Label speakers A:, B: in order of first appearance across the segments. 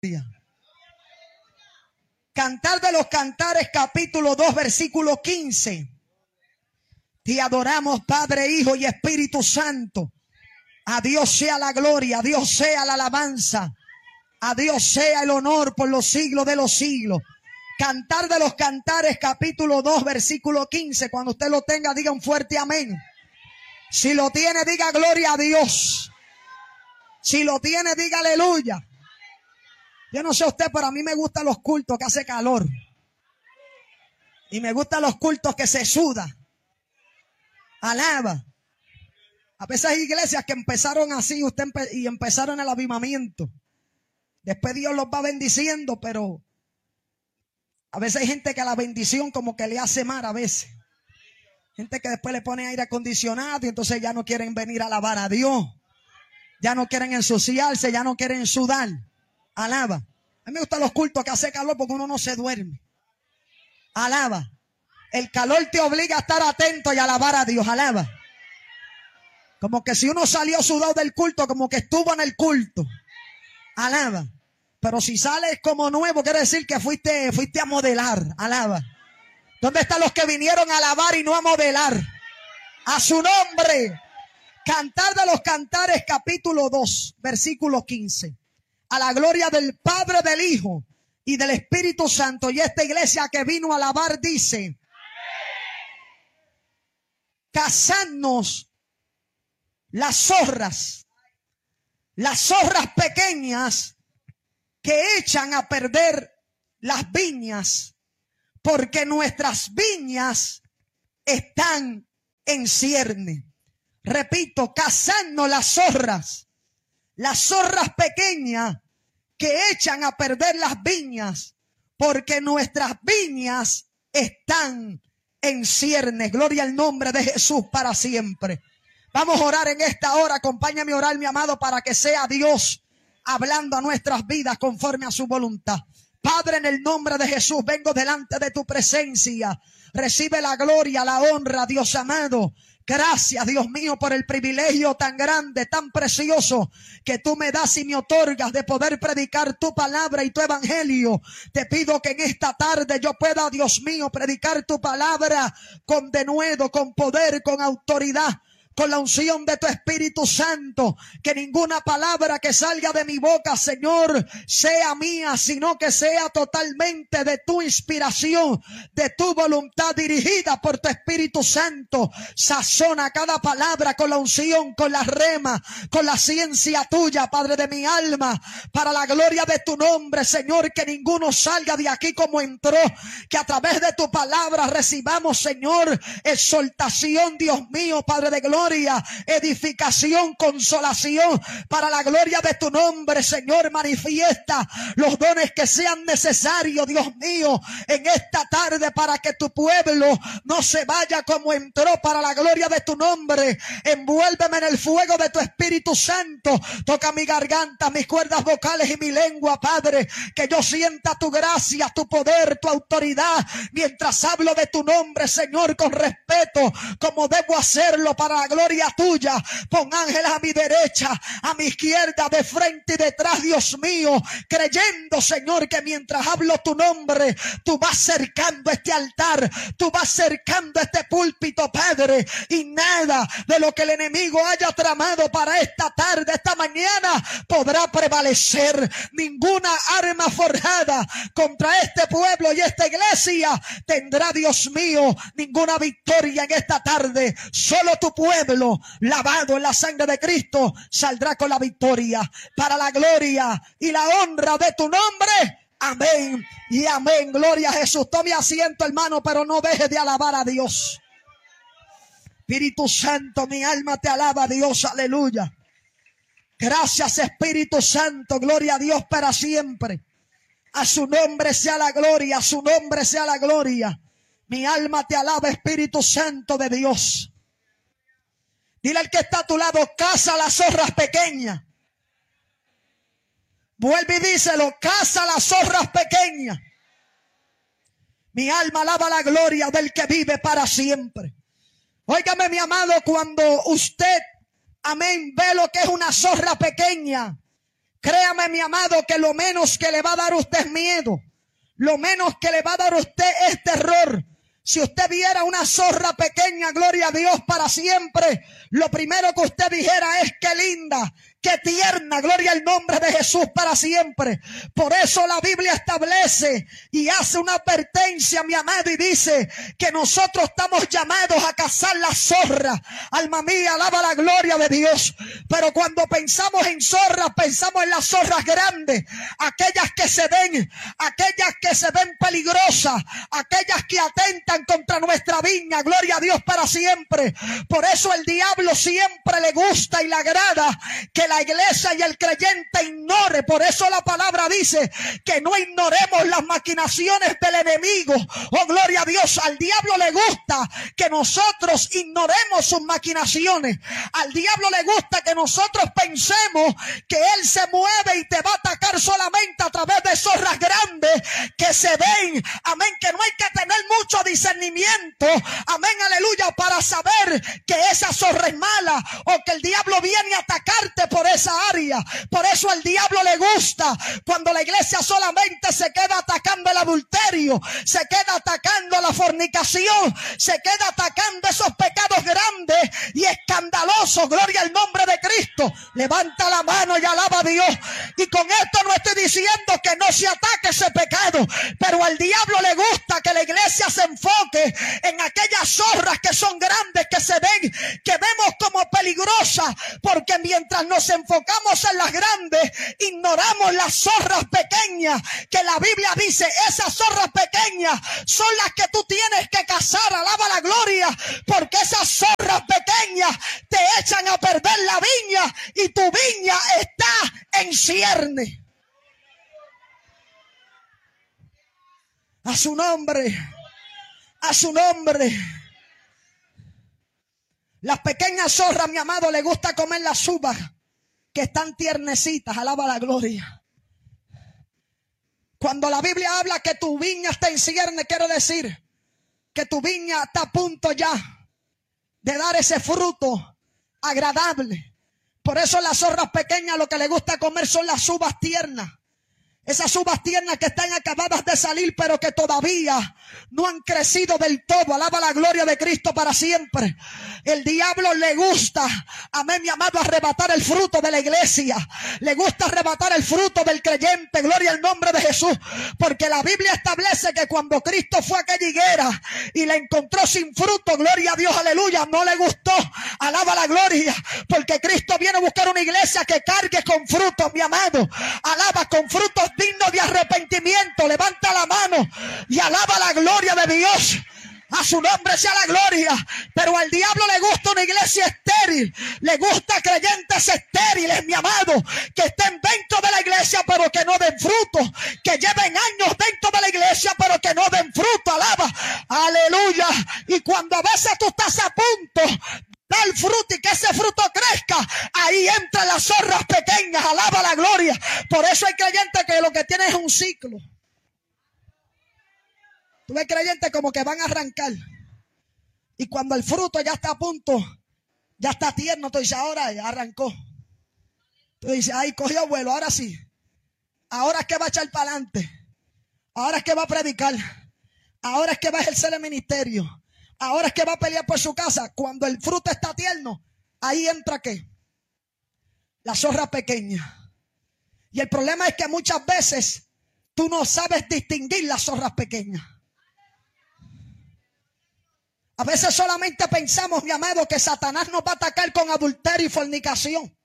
A: bestia. Cantar de los Cantares, capítulo 2, versículo 15. Te adoramos, Padre, Hijo y Espíritu Santo. A Dios sea la gloria, a Dios sea la alabanza, a Dios sea el honor por los siglos de los siglos. Cantar de los Cantares, capítulo 2, versículo 15. Cuando usted lo tenga, diga un fuerte amén. Si lo tiene, diga gloria a Dios. Si lo tiene, diga aleluya. Yo no sé usted, pero a mí me gustan los cultos que hace calor. Y me gustan los cultos que se suda. Alaba. A veces hay iglesias que empezaron así y empezaron el avivamiento. Después Dios los va bendiciendo, pero a veces hay gente que la bendición como que le hace mal a veces. Gente que después le pone aire acondicionado y entonces ya no quieren venir a alabar a Dios. Ya no quieren ensuciarse, ya no quieren sudar. Alaba. A mí me gustan los cultos que hace calor porque uno no se duerme. Alaba. El calor te obliga a estar atento y a alabar a Dios. Alaba. Como que si uno salió sudado del culto, como que estuvo en el culto. Alaba. Pero si sales como nuevo, quiere decir que fuiste a modelar. Alaba. ¿Dónde están los que vinieron a alabar y no a modelar? A su nombre. Cantar de los Cantares, capítulo 2, versículo 15. A la gloria del Padre, del Hijo y del Espíritu Santo. Y esta iglesia que vino a alabar dice: cazadnos las zorras pequeñas que echan a perder las viñas, porque nuestras viñas están en cierne. Repito, cazadnos las zorras pequeñas que echan a perder las viñas, porque nuestras viñas están en ciernes. Gloria al nombre de Jesús para siempre. Vamos a orar en esta hora. Acompáñame a orar, mi amado, para que sea Dios hablando a nuestras vidas conforme a su voluntad. Padre, en el nombre de Jesús, vengo delante de tu presencia. Recibe la gloria, la honra, Dios amado. Gracias, Dios mío, por el privilegio tan grande, tan precioso que tú me das y me otorgas de poder predicar tu palabra y tu evangelio. Te pido que en esta tarde yo pueda, Dios mío, predicar tu palabra con denuedo, con poder, con autoridad, con la unción de tu Espíritu Santo. Que ninguna palabra que salga de mi boca, Señor, sea mía, sino que sea totalmente de tu inspiración, de tu voluntad, dirigida por tu Espíritu Santo. Sazona cada palabra con la unción, con la rema, con la ciencia tuya, Padre de mi alma, para la gloria de tu nombre, Señor. Que ninguno salga de aquí como entró, que a través de tu palabra recibamos, Señor, exaltación, Dios mío, Padre de gloria, edificación, consolación, para la gloria de tu nombre, Señor. Manifiesta los dones que sean necesarios, Dios mío, en esta tarde, para que tu pueblo no se vaya como entró, para la gloria de tu nombre. Envuélveme en el fuego de tu Espíritu Santo. Toca mi garganta, mis cuerdas vocales y mi lengua, Padre, que yo sienta tu gracia, tu poder, tu autoridad, mientras hablo de tu nombre, Señor, con respeto, como debo hacerlo, para la gloria tuya. Pon ángeles a mi derecha, a mi izquierda, de frente y detrás, Dios mío, creyendo, Señor, que mientras hablo tu nombre, tú vas cercando este altar, tú vas cercando este púlpito, Padre, y nada de lo que el enemigo haya tramado para esta tarde, esta mañana, podrá prevalecer. Ninguna arma forjada contra este pueblo y esta iglesia tendrá, Dios mío, ninguna victoria en esta tarde. Solo tu pueblo, lavado en la sangre de Cristo, saldrá con la victoria, para la gloria y la honra de tu nombre. Amén y amén. Gloria a Jesús. Tome asiento, hermano, pero no deje de alabar a Dios. Espíritu Santo, mi alma te alaba a Dios. Aleluya. Gracias, Espíritu Santo. Gloria a Dios para siempre. A su nombre sea la gloria, a su nombre sea la gloria. Mi alma te alaba, Espíritu Santo de Dios. Dile al que está a tu lado: caza las zorras pequeñas. Vuelve y díselo: caza las zorras pequeñas. Mi alma alaba la gloria del que vive para siempre. Óigame, mi amado, cuando usted, amén, ve lo que es una zorra pequeña Créame, mi amado, que lo menos que le va a dar a usted es miedo. Lo menos que le va a dar a usted es terror. Si usted viera una zorra pequeña, gloria a Dios para siempre, lo primero que usted dijera es qué linda, qué tierna, gloria al nombre de Jesús para siempre. Por eso la Biblia establece y hace una advertencia, mi amado, y dice que nosotros estamos llamados a cazar la zorra. Alma mía, alaba la gloria de Dios. Pero cuando pensamos en zorras, pensamos en las zorras grandes, aquellas que se ven peligrosas, aquellas que atentan contra nuestra viña, gloria a Dios para siempre. Por eso el diablo siempre le gusta y le agrada que la iglesia y el creyente ignore. Por eso la palabra dice que no ignoremos las maquinaciones del enemigo. Oh, gloria a Dios. Al diablo le gusta que nosotros ignoremos sus maquinaciones. Al diablo le gusta que nosotros pensemos que él se mueve y te va a atacar solamente a través de zorras grandes que se ven. Amén, que no hay que tener mucho discernimiento. Amén, aleluya, para saber que esa zorra es mala o que el diablo viene a atacarte por esa área. Por eso al diablo le gusta cuando la iglesia solamente se queda atacando el adulterio, se queda atacando la fornicación, se queda atacando esos pecados grandes y escandalosos. Gloria al nombre de Cristo. Levanta la mano y alaba a Dios. Y con esto no estoy diciendo que no se ataque ese pecado, pero al diablo le gusta que la iglesia se enfoque en aquellas zorras que son grandes, que se ven, que vemos como peligrosas, porque mientras nos enfocamos en las grandes, ignoramos las zorras pequeñas, que la Biblia dice, esas zorras pequeñas son las que tú tienes que cazar. Alaba la gloria, porque esas zorras pequeñas te echan a perder la viña y tu viña está en cierne. A su nombre, a su nombre. Las pequeñas zorras, mi amado, le gusta comer las uvas que están tiernecitas. Alaba la gloria. Cuando la Biblia habla que tu viña está en cierne, quiere decir que tu viña está a punto ya de dar ese fruto agradable. Por eso las zorras pequeñas lo que le gusta comer son las uvas tiernas. Esas uvas tiernas que están acabadas de salir, pero que todavía no han crecido del todo. Alaba la gloria de Cristo para siempre. El diablo le gusta, amén, mi amado, arrebatar el fruto de la iglesia. Le gusta arrebatar el fruto del creyente. Gloria al nombre de Jesús. Porque la Biblia establece que cuando Cristo fue a aquella higuera y la encontró sin fruto, gloria a Dios, aleluya, no le gustó. Alaba la gloria. Porque Cristo viene a buscar una iglesia que cargue con frutos, mi amado. Alaba, con frutos digno de arrepentimiento. Levanta la mano y alaba la gloria de Dios. A su nombre sea la gloria. Pero al diablo le gusta una iglesia estéril. Le gusta creyentes estériles, mi amado, que estén dentro de la iglesia pero que no den fruto, que lleven años dentro de la iglesia pero que no den fruto. Alaba, aleluya. Y cuando a veces tú estás a punto dar fruto y que ese fruto crezca, ahí entran las zorras pequeñas. Alaba la gloria. Por eso hay creyentes que lo que tienen es un ciclo. Tú ves creyentes como que van a arrancar, y cuando el fruto ya está a punto, ya está tierno, tú dices, ahora ya arrancó. Tú dices, ay, cogió vuelo, ahora sí. Ahora es que va a echar para adelante. Ahora es que va a predicar. Ahora es que va a ejercer el ministerio. Ahora es que va a pelear por su casa. Cuando el fruto está tierno, ahí entra ¿qué? La zorra pequeña. Y el problema es que muchas veces tú no sabes distinguir las zorras pequeñas. A veces solamente pensamos, mi amado, que Satanás nos va a atacar con adulterio y fornicación.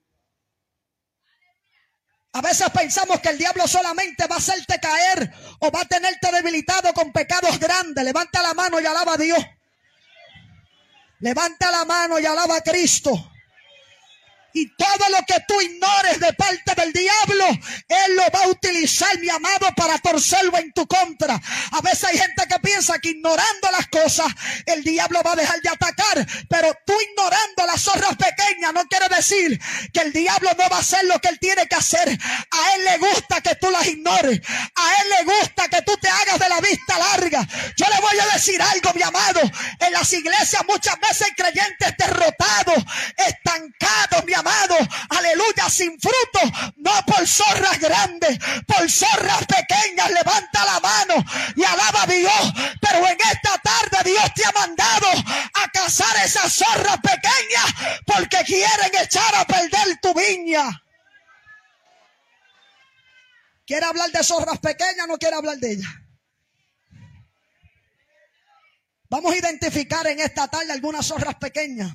A: A veces pensamos que el diablo solamente va a hacerte caer o va a tenerte debilitado con pecados grandes. Levanta la mano y alaba a Dios. Levanta la mano y alaba a Cristo. Y todo lo que tú ignores de parte del diablo, él lo va a utilizar, mi amado, para torcerlo en tu contra. A veces hay gente que piensa que ignorando las cosas, el diablo va a dejar de atacar. Pero tú ignorando las zorras pequeñas no quiere decir que el diablo no va a hacer lo que él tiene que hacer. A él le gusta que tú las ignores. A él le gusta que tú te hagas de la vista larga. Yo le voy a decir algo, mi amado. En las iglesias muchas veces hay creyentes derrotados, estancados, mi amado. Aleluya, sin fruto. No por zorras grandes, por zorras pequeñas. Levanta la mano y alaba a Dios. Pero en esta tarde Dios te ha mandado a cazar esas zorras pequeñas porque quieren echar a perder tu viña. ¿Quiere hablar de zorras pequeñas? No quiere hablar de ellas. Vamos a identificar en esta tarde algunas zorras pequeñas.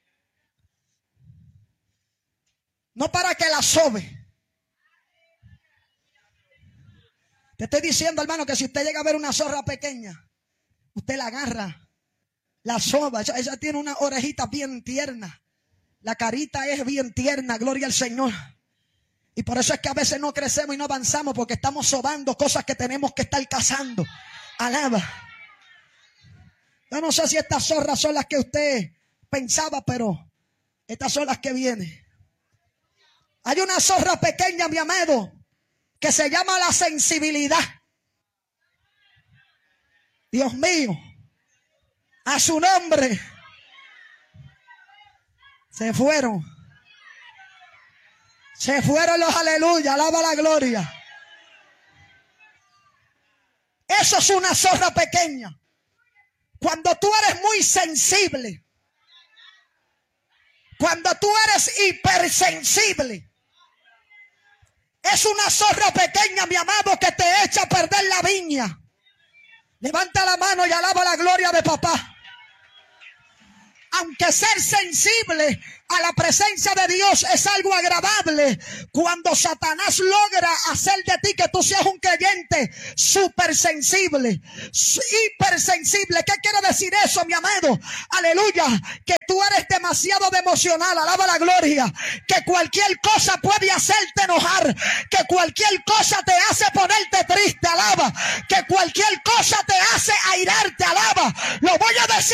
A: No para que las sobe. Te estoy diciendo, hermano, que si usted llega a ver una zorra pequeña, usted la agarra, la soba. Ella tiene una orejita bien tierna. La carita es bien tierna, gloria al Señor. Y por eso es que a veces no crecemos y no avanzamos, porque estamos sobando cosas que tenemos que estar cazando. Alaba. Yo no sé si estas zorras son las que usted pensaba, pero estas son las que vienen. Hay una zorra pequeña, mi amado, que se llama la sensibilidad. Dios mío, a su nombre se fueron. Se fueron los aleluya, alaba la gloria. Eso es una zorra pequeña. Cuando tú eres muy sensible, cuando tú eres hipersensible, es una zorra pequeña, mi amado, que te echa a perder la viña. Levanta la mano y alaba la gloria de papá. Aunque ser sensible a la presencia de Dios es algo agradable, cuando Satanás logra hacer de ti que tú seas un creyente súper sensible, hipersensible. ¿Qué quiere decir eso, mi amado? Aleluya, que tú eres demasiado emocional, alaba la gloria, que cualquier cosa puede hacerte enojar, que cualquier cosa te hace ponerte triste, alaba, que cualquier cosa te hace airar.